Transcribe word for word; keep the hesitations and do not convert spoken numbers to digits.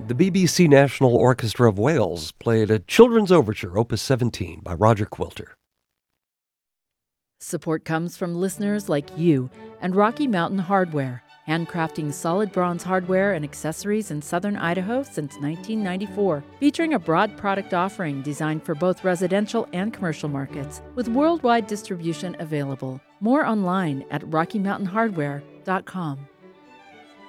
the B B C National Orchestra of Wales played a children's overture, Opus seventeen, by Roger Quilter. Support comes from listeners like you and Rocky Mountain Hardware, handcrafting solid bronze hardware and accessories in southern Idaho since nineteen ninety-four, featuring a broad product offering designed for both residential and commercial markets, with worldwide distribution available. More online at rocky mountain hardware dot com.